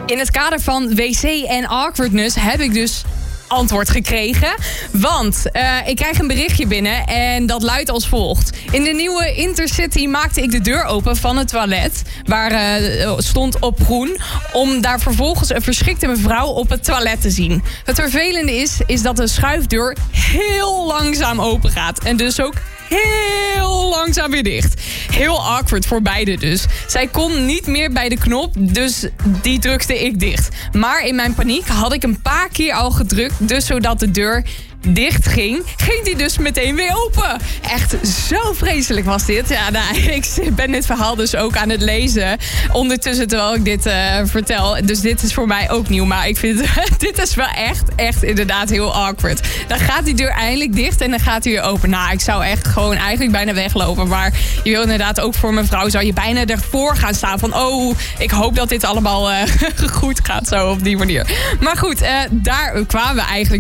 In het kader van wc en awkwardness heb ik dus antwoord gekregen. Want ik krijg een berichtje binnen en dat luidt als volgt. In de nieuwe Intercity maakte ik de deur open van het toilet, waar stond op groen, om daar vervolgens een verschrikte mevrouw op het toilet te zien. Het vervelende is dat de schuifdeur heel langzaam open gaat en dus ook heel langzaam weer dicht. Heel awkward voor beide dus. Zij kon niet meer bij de knop, dus die drukte ik dicht. Maar in mijn paniek had ik een paar keer al gedrukt, dus zodat de deur dicht ging die dus meteen weer open. Echt zo vreselijk was dit. Ja, nou, ik ben dit verhaal dus ook aan het lezen ondertussen terwijl ik dit vertel. Dus dit is voor mij ook nieuw. Maar ik vind dit is wel echt inderdaad heel awkward. Dan gaat die deur eindelijk dicht en dan gaat hij weer open. Nou, ik zou echt gewoon eigenlijk bijna weglopen. Maar je wil inderdaad ook voor mijn vrouw zou je bijna ervoor gaan staan van ik hoop dat dit allemaal goed gaat zo op die manier. Maar goed, daar kwamen we eigenlijk